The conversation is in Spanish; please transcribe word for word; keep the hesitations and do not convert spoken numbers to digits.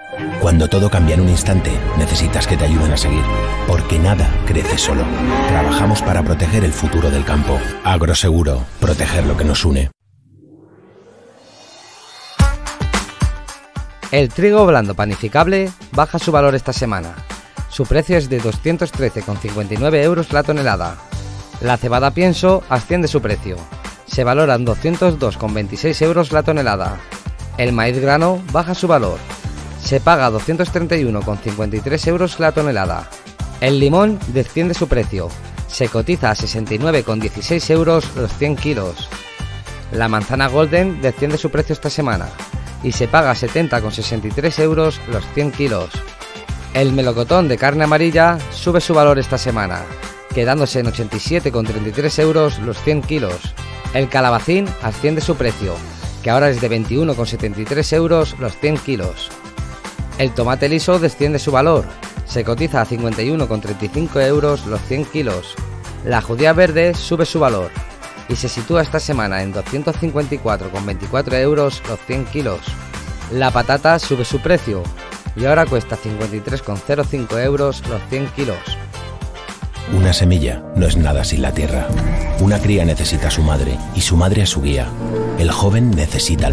Cuando todo cambia en un instante, necesitas que te ayuden a seguir, porque nada crece solo. Trabajamos para proteger el futuro del campo. Agroseguro, proteger lo que nos une. El trigo blando panificable baja su valor esta semana. Su precio es de doscientos trece coma cincuenta y nueve euros la tonelada. La cebada pienso asciende su precio. Se valoran doscientos dos coma veintiséis euros la tonelada. El maíz grano baja su valor. Se paga doscientos treinta y uno coma cincuenta y tres euros la tonelada. El limón desciende su precio. Se cotiza a sesenta y nueve coma dieciséis euros los cien kilos. La manzana golden desciende su precio esta semana y se paga setenta coma sesenta y tres euros los cien kilos. El melocotón de carne amarilla sube su valor esta semana, quedándose en ochenta y siete coma treinta y tres euros los cien kilos. El calabacín asciende su precio, que ahora es de veintiuno coma setenta y tres euros los cien kilos. El tomate liso desciende su valor, se cotiza a cincuenta y uno coma treinta y cinco euros los cien kilos. La judía verde sube su valor y se sitúa esta semana en doscientos cincuenta y cuatro coma veinticuatro euros los cien kilos. La patata sube su precio y ahora cuesta cincuenta y tres coma cero cinco euros los cien kilos. Una semilla no es nada sin la tierra. Una cría necesita a su madre y su madre a su guía. El joven necesita al